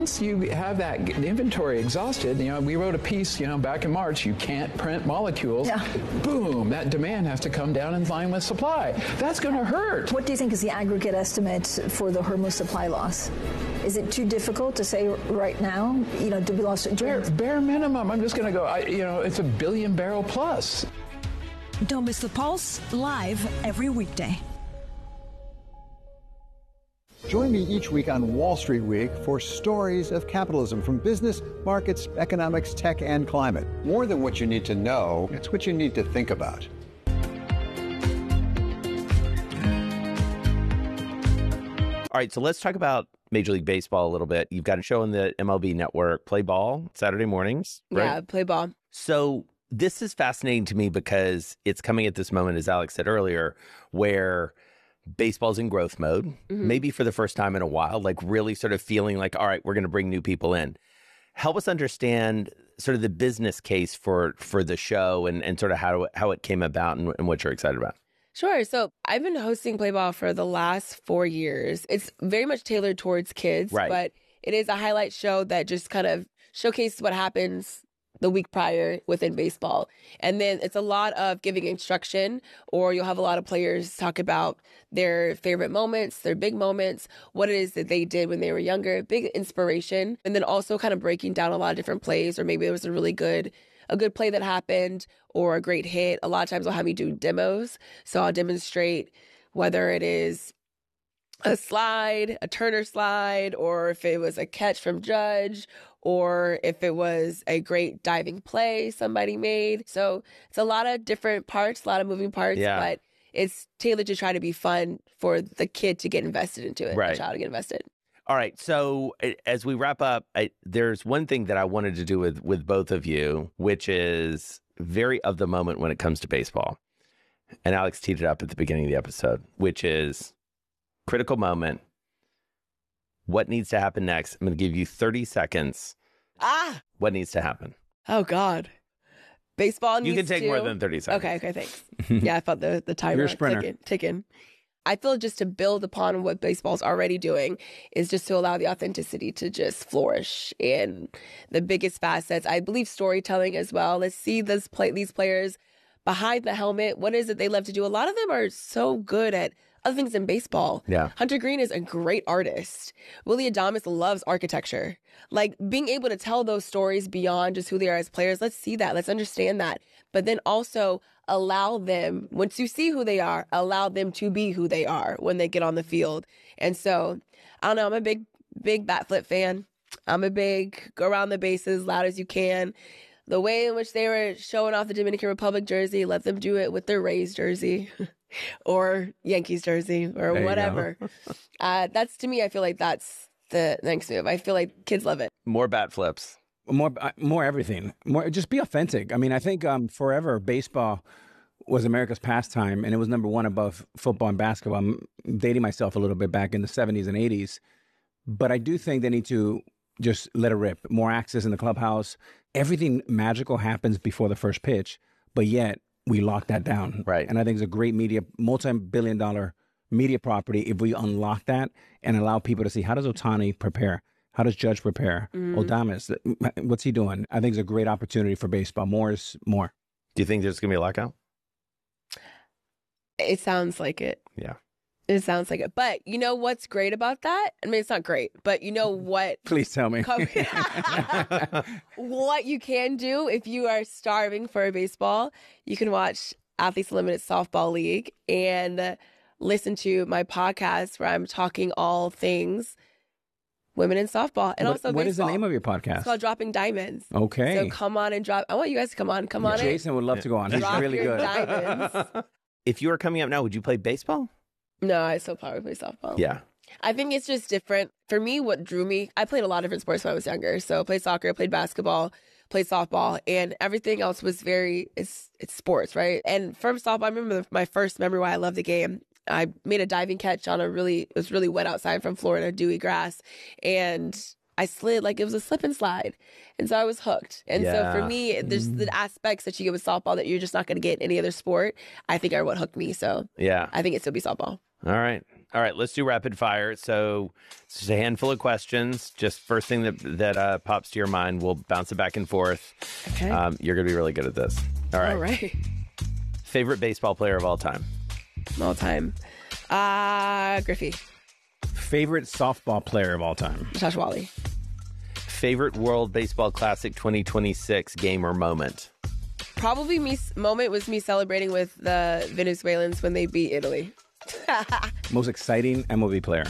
Once you have that inventory exhausted, we wrote a piece, back in March, you can't print molecules. Yeah. Boom, that demand has to come down in line with supply. That's going to hurt. What do you think is the aggregate estimate for the Hormuz supply loss? Is it too difficult to say right now? Do we lost bare minimum? I'm just going to go. It's a billion barrel plus. Don't miss The Pulse, live every weekday. Join me each week on Wall Street Week for stories of capitalism from business, markets, economics, tech, and climate. More than what you need to know, it's what you need to think about. All right, so let's talk about Major League Baseball a little bit. You've got a show on the MLB Network, Play Ball, Saturday mornings, right? Yeah, Play Ball. So this is fascinating to me because it's coming at this moment, as Alex said earlier, where baseball's in growth mode, maybe for the first time in a while, like really sort of feeling like, all right, we're going to bring new people in. Help us understand sort of the business case for the show and sort of how it came about and what you're excited about. Sure. So I've been hosting Play Ball for the last 4 years. It's very much tailored towards kids, right, but it is a highlight show that just kind of showcases what happens the week prior within baseball. And then it's a lot of giving instruction, or you'll have a lot of players talk about their favorite moments, their big moments, what it is that they did when they were younger, big inspiration. And then also kind of breaking down a lot of different plays, or maybe it was a good play that happened or a great hit. A lot of times they'll have me do demos. So I'll demonstrate whether it is a slide, a Turner slide, or if it was a catch from Judge, or if it was a great diving play somebody made. So it's a lot of different parts, a lot of moving parts, but it's tailored to try to be fun for the kid to get invested into it, the child to get invested. All right. So as we wrap up, there's one thing that I wanted to do with both of you, which is very of the moment when it comes to baseball. And Alex teed it up at the beginning of the episode, which is critical moment. What needs to happen next? I'm going to give you 30 seconds. What needs to happen? Oh, God. Baseball needs to... You can take more than 30 seconds. Okay, thanks. Yeah, I felt the timer ticking. I feel just to build upon what baseball's already doing is just to allow the authenticity to just flourish in the biggest facets. I believe storytelling as well. Let's see these players behind the helmet. What is it they love to do? A lot of them are so good at other things in baseball. Yeah. Hunter Green is a great artist. Willy Adames loves architecture. Like, being able to tell those stories beyond just who they are as players, let's see that. Let's understand that. But then also allow them, once you see who they are, allow them to be who they are when they get on the field. And so, I don't know, I'm a big bat flip fan. I'm a big go around the bases loud as you can. The way in which they were showing off the Dominican Republic jersey, let them do it with their Rays jersey or Yankees jersey or whatever. That's, to me, I feel like that's the next move. I feel like kids love it. More bat flips. More everything. More, just be authentic. I mean, I think forever baseball was America's pastime, and it was number one above football and basketball. I'm dating myself a little bit back in the 70s and 80s. But I do think they need to just let it rip. More access in the clubhouse. Everything magical happens before the first pitch, but yet we lock that down. Right. And I think it's a great multi-billion-dollar media property if we unlock that and allow people to see, how does Ohtani prepare? How does Judge prepare? Adames, what's he doing? I think it's a great opportunity for baseball. More is more. Do you think there's going to be a lockout? It sounds like it. Yeah. It sounds like it. But you know what's great about that? I mean, it's not great, but you know what? Please tell me. What you can do if you are starving for a baseball, you can watch Athletes Unlimited Softball League and listen to my podcast where I'm talking all things women in softball and also baseball. What is the name of your podcast? It's called Dropping Diamonds. Okay. So come on and drop. I want you guys to come on. Come on in. Jason would love to go on. He's really good. Diamonds. If you were coming up now, would you play baseball? No, I still probably play softball. Yeah. I think it's just different. For me, what drew me, I played a lot of different sports when I was younger. So I played soccer, I played basketball, played softball, and everything else was it's sports, right? And from softball, I remember my first memory why I loved the game. I made a diving catch on it was really wet outside from Florida, dewy grass. And I slid like it was a slip and slide. And so I was hooked. And so for me, there's the aspects that you get with softball that you're just not going to get in any other sport, I think are what hooked me. So yeah, I think it'd still be softball. All right. All right, let's do rapid fire. So it's just a handful of questions. Just first thing that pops to your mind. We'll bounce it back and forth. Okay. You're going to be really good at this. All right. All right. Favorite baseball player of all time? All time. Griffey. Favorite softball player of all time? Josh Wally. Favorite World Baseball Classic 2026 game or moment? Probably moment was me celebrating with the Venezuelans when they beat Italy. Most exciting MLB player?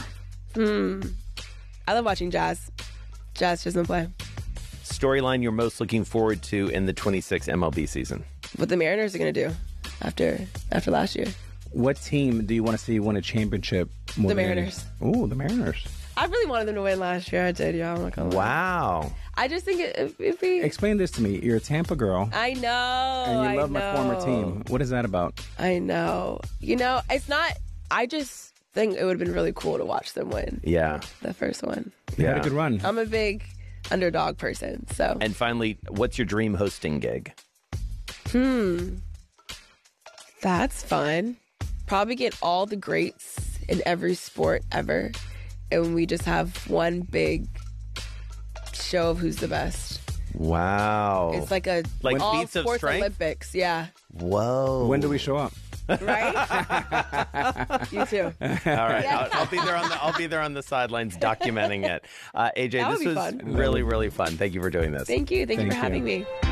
I love watching Jazz. Jazz doesn't play. Storyline you're most looking forward to in the 26 MLB season? What the Mariners are going to do after last year. What team do you want to see win a championship more The than any? Mariners. Ooh, the Mariners. I really wanted them to win last year. I did, yeah. I'm not gonna lie. Wow. I just think if we... Explain this to me. You're a Tampa girl. I know. And you love I my former team. What is that about? I know. It's not... I just think it would have been really cool to watch them win. Yeah. The first one. They had a good run. I'm a big underdog person, so... And finally, what's your dream hosting gig? That's fun. Probably get all the greats in every sport ever, and we just have one big show of who's the best. Wow. It's like a Like all feats of sports strength? Olympics. Yeah, Whoa. When do we show up? right. You too. All right, Yeah. I'll be there on the sidelines documenting it. AJ, That would this be was fun. really, really fun. Thank you for doing this. Thank you. Thank you for having me.